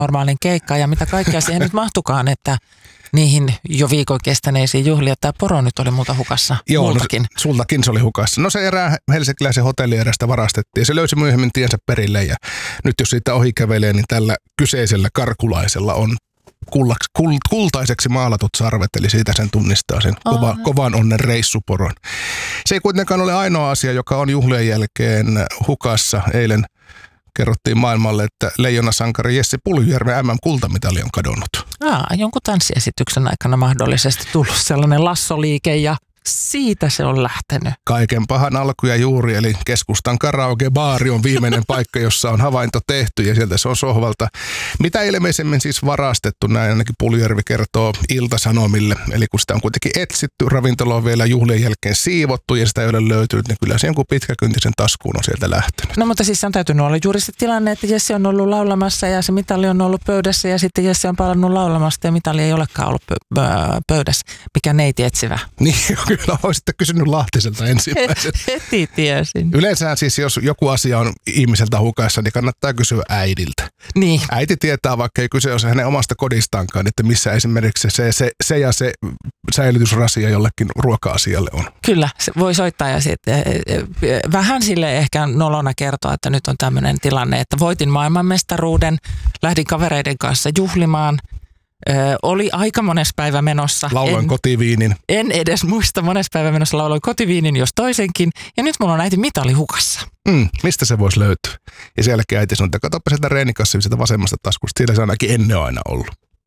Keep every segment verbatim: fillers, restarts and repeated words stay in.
normaalin keikkaan ja mitä kaikkea siihen nyt mahtukaan, että niihin jo viikon kestäneisiin juhlia. Tämä poro nyt oli multa hukassa. Joo, multakin. No, sultakin se oli hukassa. No se erää helsinkiläisen hotellierästä varastettiin. Se löysi myöhemmin tiensä perille ja nyt jos siitä ohi kävelee, niin tällä kyseisellä karkulaisella on kullaks, kul, kultaiseksi maalatut sarvet, eli siitä sen tunnistaa sen kova, kovan onnen reissuporon. Se ei kuitenkaan ole ainoa asia, joka on juhlien jälkeen hukassa. Eilen kerrottiin maailmalle, että leijonasankari Jesse Puljujärven M M-kultamitali on kadonnut. Aa, jonkun tanssiesityksen aikana mahdollisesti tullut sellainen lassoliike ja siitä se on lähtenyt. Kaiken pahan alku ja juuri, eli keskustan karaoke-baari on viimeinen paikka, jossa on havainto tehty ja sieltä se on sohvalta. Mitä ilmeisemmin siis varastettu, näin ainakin Puljujärvi kertoo Ilta-Sanomille. Eli kun sitä on kuitenkin etsitty, ravintola on vielä juhlien jälkeen siivottu ja sitä ei ole löytynyt, niin kyllä se jonkun pitkäkyntisen taskuun on sieltä lähtenyt. No mutta siis on täytynyt olla juuri se tilanne, että Jesse on ollut laulamassa ja se mitali on ollut pöydässä ja sitten Jesse on palannut laulamasta ja mitali ei olekaan ollut pöydässä. Mikä neiti etsivä. Niin, kyllä olisitte kysynyt Lahtiselta ensimmäisenä. Heti tiesin. Yleensä siis, jos joku asia on ihmiseltä hukassa, niin kannattaa kysyä äidiltä. Niin. Äiti tietää, vaikka ei kyse ole hänen omasta kodistaankaan, että missä esimerkiksi se, se, se ja se säilytysrasia jollekin ruoka-asialle on. Kyllä, se voi soittaa ja sitten vähän sille ehkä nolona kertoa, että nyt on tämmöinen tilanne, että voitin maailmanmestaruuden, lähdin kavereiden kanssa juhlimaan. Ö, oli aika mones päivä menossa. Lauloin en, kotiviinin. En edes muista, mones päivä menossa lauloin kotiviinin, jos toisenkin. Ja nyt mulla on äiti mitali hukassa. Mm, mistä se voisi löytyä? Ja sen jälkeen äiti sanoi, että katsoppa sieltä reenikassia sieltä vasemmasta taskusta. Siellä se on ainakin ennen aina ollut.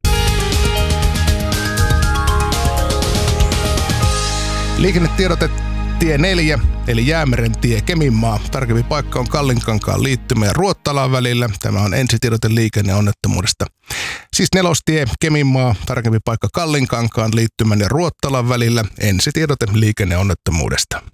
Liikennetiedote tie neljä, eli Jäämeren tie Keminmaa. Tarkempi paikka on Kallinkankaan liittymä ja Ruottalan välillä. Tämä on ensitiedote liikenneonnettomuudesta. Siis nelostie Keminmaa, tarkempi paikka Kallinkankaan liittymän ja Ruottalan välillä. Ensitiedote liikenneonnettomuudesta.